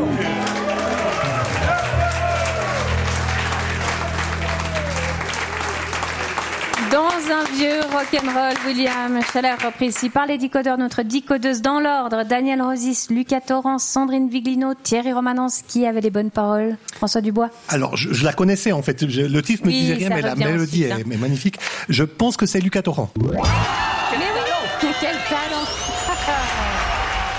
Dans un vieux rock'n'roll, William Schaller, repris ici par les décodeurs, notre décodeuse dans l'ordre, Daniel Rosis, Lucas Torrance, Sandrine Viglino, Thierry Romanens, qui avait les bonnes paroles, François Dubois. Alors, je la connaissais en fait, le titre me disait rien, mais la mélodie est magnifique. Je pense que c'est Lucas Torrance. Mais oui, quel talent!